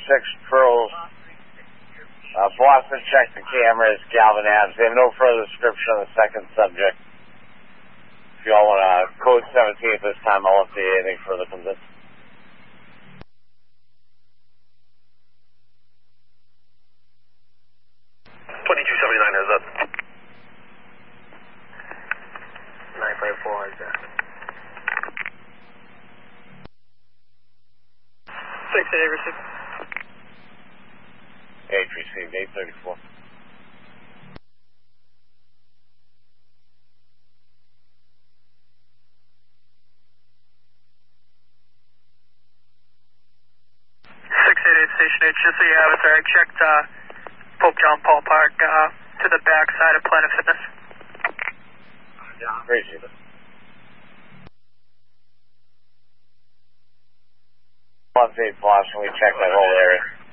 Pros. Boston checked the cameras, Galvin Adams. They have no further description of the second subject. If y'all want to code 17 at this time, I'll update anything further comes in. 2279 has up. 954 has that. 688 received. 8 received, 834. Station 8, just so you have it, sir. I checked Pope John Paul Park to the back side of Planet Fitness. Appreciate it. Plus 8 Boston, we checked that whole area.